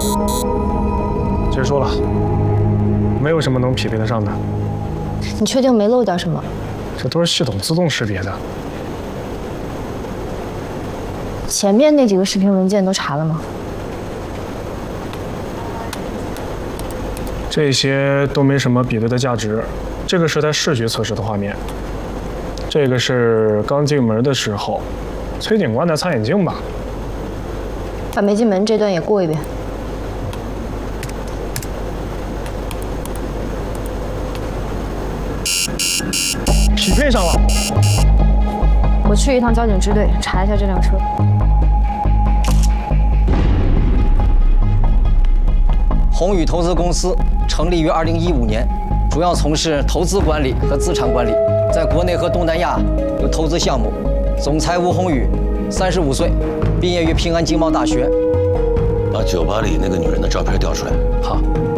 结束了，没有什么能匹配得上的。 你确定没漏掉什么？ 这都是系统自动识别的。 前面那几个视频文件都查了吗？ 这些都没什么比对的价值。这个是在视觉测试的画面，这个是刚进门的时候，崔警官在擦眼镜吧？ 把没进门这段也过一遍。 匹配上了。 我去一趟交警支队查一下这辆车。 宏宇投资公司成立于2015年，主要从事投资管理和资产管理，在国内和东南亚有投资项目。总裁吴宏宇，35岁，毕业于平安经贸大学。 把酒吧里那个女人的照片调出来。 好。